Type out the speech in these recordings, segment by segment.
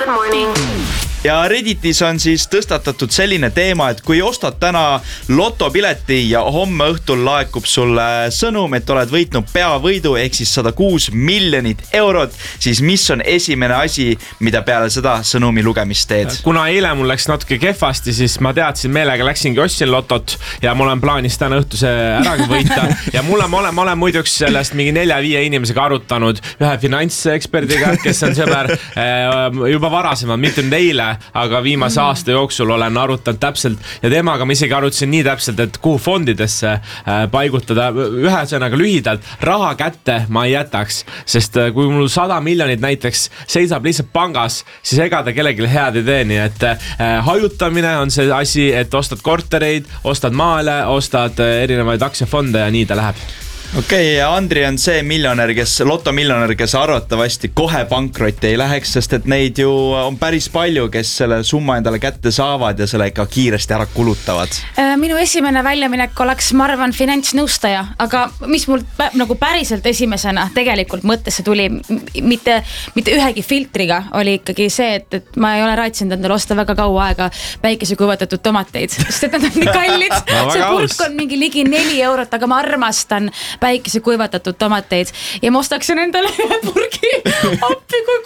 Good morning. Ja Redditis on siis tõstatatud selline teema, et kui ostad täna lotopileti ja homme õhtul laekub sulle sõnum, et oled võitnud peavõidu ehk siis 106 miljonit eurot, siis mis on esimene asi, mida peale seda sõnumi lugemist teed? Kuna eile mul läks natuke kehvasti, siis ma teadsin meelega, läksingi ostsin lotot ja mul on plaanis täna õhtuse äragi võita. Ja ma olen muiduks sellest mingi 4-5 inimesega arutanud ühe finantseksperdiga, kes on sõber juba varasemalt, mitte nüüd eile, aga viimase aasta jooksul olen arutanud täpselt ja temaga ma isegi arutasin nii täpselt, et kuhu fondidesse paigutada. Ühesõnaga lühidalt, raha kätte ma ei jätaks, sest kui mul 100 miljonit näiteks seisab lihtsalt pangas, siis ega ta kellelegi head ei tee, nii et hajutamine on see asi, et ostad kortereid, ostad maale, ostad erinevaid aktsiafonde ja nii ta läheb. Okei, ja Andri on see lotomiljonär, kes arvatavasti kohe pankrotti ei läheks, sest et neid ju on päris palju, kes selle summa endale kätte saavad ja selle ikka kiiresti ära kulutavad. Minu esimene väljaminek oleks, ma arvan, finantsnõustaja, aga mis mul nagu päriselt esimesena tegelikult mõttesse tuli, mitte ühegi filtriga, oli ikkagi see, et ma ei ole raatsinud endale osta väga kaua aega päikesekuivatatud tomateid, sest et nad on nii kallid. See purk on mingi ligi 4 eurot, aga ma armastan päikese kuivatatud tomateid ja ma ostaksin endale ühe purgi. Appi kui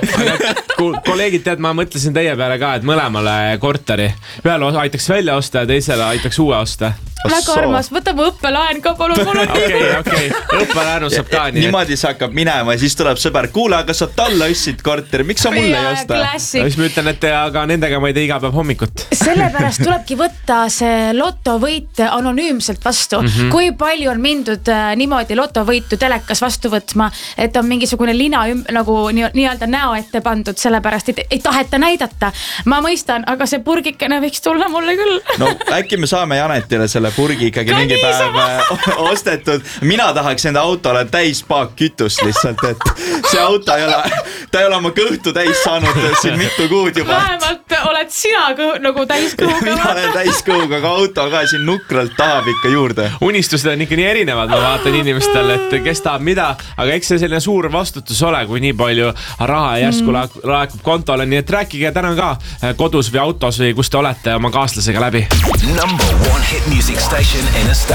kurb. Kolleegid, tead, ma mõtlesin teie peale ka, et mõlemale korteri. Ühele aitaks välja osta ja teisele aitaks uue osta. Väga armas, võta mu õppelaen ka, palun. Okei, õppelaenu saab ka nii. Niimoodi see hakkab minema ja siis tuleb sõber, kuule, aga sa talle ostsid korteri, miks sa mulle ei osta? Siis ma ütlen, et aga nendega ma ei tee iga päev hommikut. Sellepärast tulebki võtta see lotovõit anonüümselt vastu. Kui palju on mindud niimoodi lotovõitu telekas vastu võtma, et on mingisugune lina nagu nii-öelda näo ette pandud, sellepärast ei taheta näidata. Ma mõistan, aga see purgikene võiks tulla mulle küll. No äkki me saame Janetile selle purgi ikkagi mingi päev ostetud. Mina tahaks enda autole täis paak kütust lihtsalt, et see auto ei ole oma kõhtu täis saanud siin mitu kuud juba. Vähemalt oled sina nagu täiskõhuga. Mina olen täiskõhuga, aga auto ka siin nukralt tahab ikka juurde. Unistused on ikka nii erinevad, ma vaatan inimestel, et kes tahab mida, aga eks see selline suur vastutus ole, kui nii palju raha järsku laekub kontole, nii et rääkige täna ka kodus või autos või kus te olete oma kaaslasega läbi. Number 1 hit music station in a state.